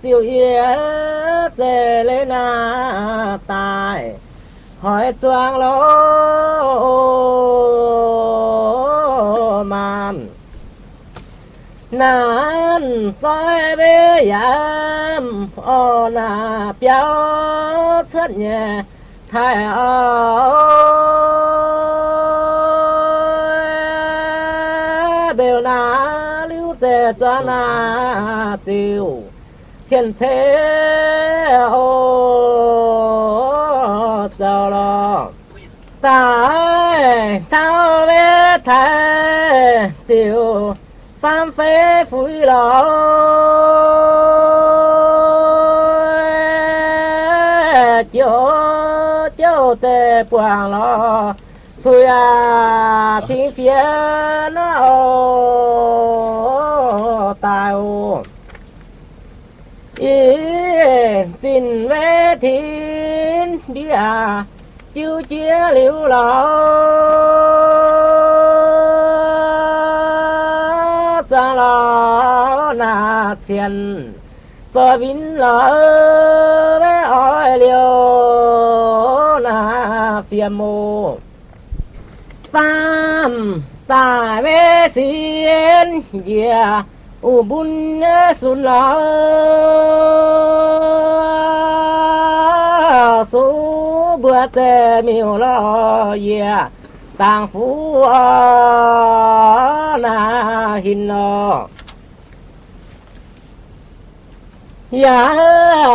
tiêu yên dê lên na tài hỏi choang lỗ màn nan soi bê yam ô na béo xuất nhẹ thái đều na lưu tề cho na tiêu thiên thế ô giờ lo tại thao bê thái tiêu phan phê phủi lò chỗ tê quảng lò xuôi thiên phía nó tài ô ý xin về thiên đi chiêu chia liễu lò cha lo na tiền cho vinh lo bé oi liều na phiền mồ pham tài bé xiên yeah u bún sun lo số bữa tê miêu lo yeah tàng phú na hin lo yeah